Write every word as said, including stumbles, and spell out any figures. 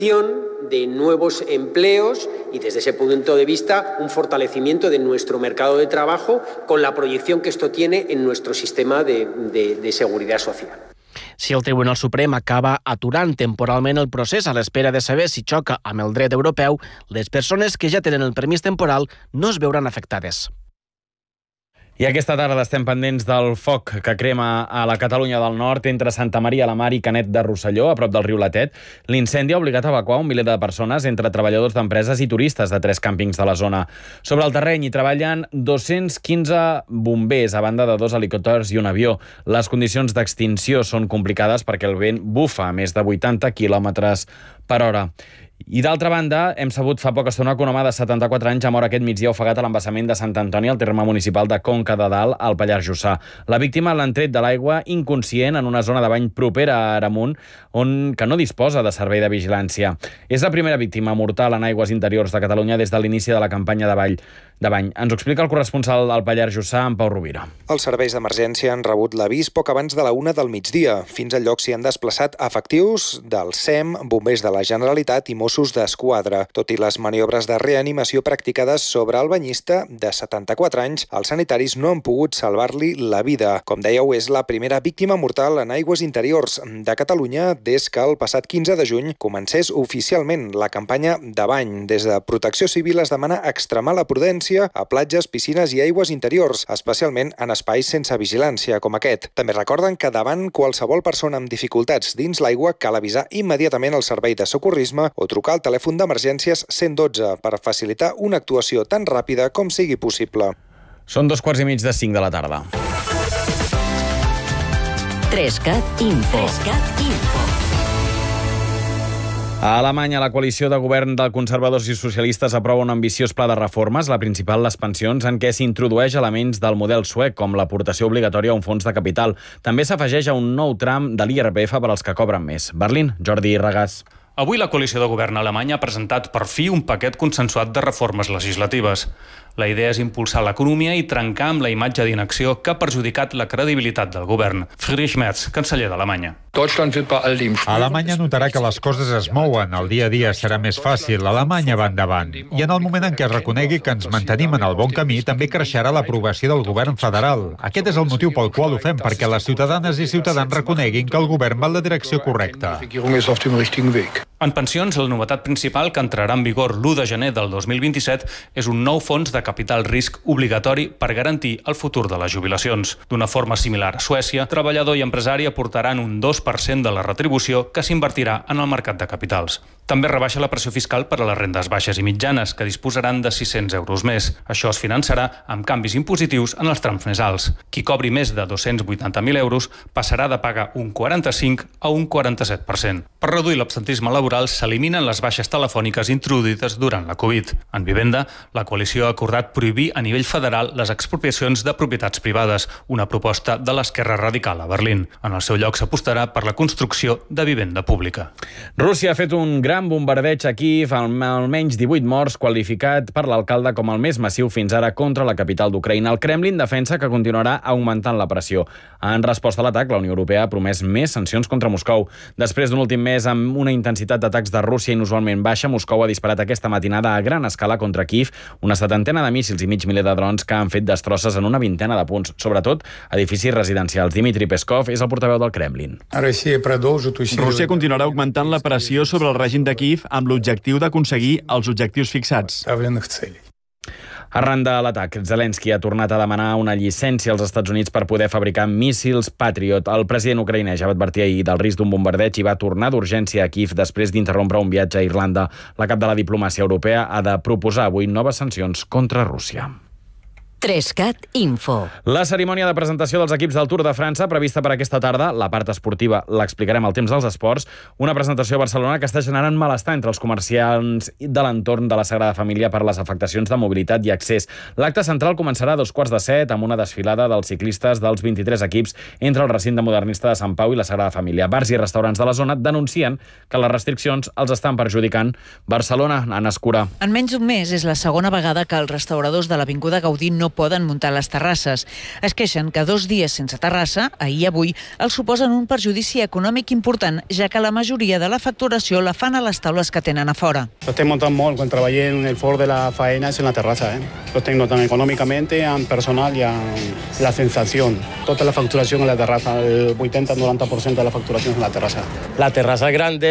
de nuevos empleos y desde ese punto de vista un fortalecimiento de nuestro mercado de trabajo con la proyección que esto tiene en nuestro sistema de, de, de seguridad social. Si el Tribunal Suprem acaba aturant temporalment el procés a l'espera de saber si xoca amb el dret europeu, les persones que ja tenen el permís temporal no es veuran afectades. I aquesta tarda estem pendents del foc que crema a la Catalunya del Nord entre Santa Maria la Mar i Canet de Rosselló, a prop del riu Latet. L'incendi ha obligat a evacuar un miler de persones entre treballadors d'empreses i turistes de tres càmpings de la zona. Sobre el terreny hi treballen dos-cents quinze bombers, a banda de dos helicòpters i un avió. Les condicions d'extinció són complicades perquè el vent bufa a més de vuitanta quilòmetres per hora. I d'altra banda, hem sabut fa poca estona que un home de setanta-quatre anys ha mort aquest migdia ofegat a l'embassament de Sant Antoni, al terme municipal de Conca de Dalt, al Pallars Jussà. La víctima l'han tret de l'aigua inconscient en una zona de bany propera a Aramunt, on que no disposa de servei de vigilància. És la primera víctima mortal en aigües interiors de Catalunya des de l'inici de la campanya de ball de bany. Ens ho explica el corresponsal al Pallars Jussà, en Pau Rovira. Els serveis d'emergència han rebut l'avís poc abans de la una del migdia. Fins al lloc s'hi han desplaçat efectius del S E M, bombers de la Generalitat i Mossos d'Esquadra. Tot i les maniobres de reanimació practicades sobre el banyista de setanta-quatre anys, els sanitaris no han pogut salvar-li la vida. Com dèieu, és la primera víctima mortal en aigües interiors de Catalunya des que el passat quinze de juny comencés oficialment la campanya de bany. Des de Protecció Civil es demana extremar la prudència a platges, piscines i aigües interiors, especialment en espais sense vigilància com aquest. També recorden que davant qualsevol persona amb dificultats dins l'aigua cal avisar immediatament al servei de socorrisme o trucar al telèfon d'emergències cent dotze per facilitar una actuació tan ràpida com sigui possible. Són dos quarts i mig de cinc de la tarda. Trescat Info. Trescat Info. A Alemanya, la coalició de govern de conservadors i socialistes aprova un ambiciós pla de reformes, la principal les pensions, en què s'introdueix elements del model suec, com l'aportació obligatòria a un fons de capital. També s'afegeix a un nou tram de l'I R P F per als que cobren més. Berlín, Jordi Regàs. Avui la coalició de govern alemanya ha presentat per fi un paquet consensuat de reformes legislatives. La idea és impulsar l'economia i trencar amb la imatge d'inacció que ha perjudicat la credibilitat del govern. Friedrich Merz, canceller d'Alemanya. Alemanya notarà que les coses es mouen, el dia a dia serà més fàcil, Alemanya va endavant. I en el moment en què es reconegui que ens mantenim en el bon camí, també creixerà l'aprovació del govern federal. Aquest és el motiu pel qual ho fem, perquè les ciutadanes i ciutadans reconeguin que el govern va en la direcció correcta. En pensions, la novetat principal que entrarà en vigor l'u de gener del dos mil vint-i-set és un nou fons de capital risc obligatori per garantir el futur de les jubilacions. D'una forma similar a Suècia, treballador i empresari aportaran un dos per cent de la retribució que s'invertirà en el mercat de capitals. També rebaixa la pressió fiscal per a les rendes baixes i mitjanes, que disposaran de sis-cents euros més. Això es finançarà amb canvis impositius en els trams més alts. Qui cobri més de dos-cents vuitanta mil euros passarà de pagar un quaranta-cinc a un quaranta-set per cent. Per reduir l'absentisme laboral s'eliminen les baixes telefòniques introduïdes durant la Covid. En vivenda, la coalició ha acordat prohibir a nivell federal les expropiacions de propietats privades, una proposta de l'esquerra radical a Berlín. En el seu lloc s'apostarà per la construcció de vivenda pública. Rússia ha fet un gran bombardeig a Kíev amb almenys divuit morts, qualificat per l'alcalde com el més massiu fins ara contra la capital d'Ucraïna. El Kremlin defensa que continuarà augmentant la pressió. En resposta a l'atac, la Unió Europea ha promès més sancions contra Moscou. Després d'un últim mes amb una intensitat d'atacs de Rússia inusualment baixa, Moscou ha disparat aquesta matinada a gran escala contra Kíev una setantena de míssils i mig miler de drons que han fet destrosses en una vintena de punts, sobretot edificis residencials. Dmitry Peskov és el portaveu del Kremlin. Rússia continuarà augmentant la pressió sobre el règim de Kíev amb l'objectiu d'aconseguir els objectius fixats. Arran de l'atac, Zelensky ha tornat a demanar una llicència als Estats Units per poder fabricar míssils Patriot. El president ucraïnès ja va advertir ahir del risc d'un bombardeig i va tornar d'urgència a Kíev després d'interrompre un viatge a Irlanda. La cap de la diplomàcia europea ha de proposar avui noves sancions contra Rússia. Trescat Info. La cerimònia de presentació dels equips del Tour de França prevista per aquesta tarda, la part esportiva l'explicarem al temps dels esports, una presentació a Barcelona que està generant malestar entre els comerciants de l'entorn de la Sagrada Família per les afectacions de mobilitat i accés. L'acte central començarà a dos quarts de set amb una desfilada dels ciclistes dels vint-i-tres equips entre el recinte modernista de Sant Pau i la Sagrada Família. Bars i restaurants de la zona denuncien que les restriccions els estan perjudicant. Barcelona, Anna Escura. En menys d'un mes és la segona vegada que els restauradors de l'Avinguda Gaudí no poden muntar les terrasses. Es queixen que dos dies sense terrassa, ahir i avui, els suposen un perjudici econòmic important, ja que la majoria de la facturació la fan a les taules que tenen a fora. Lo estem notant molt quan treballem en el fort de la faena és en la terrassa. Eh? Lo estem notant econòmicament, en personal i en la sensació. Tota la facturació en la terrassa, el vuitanta-noventa per cent de la facturació en la terrassa. La terraza es grande.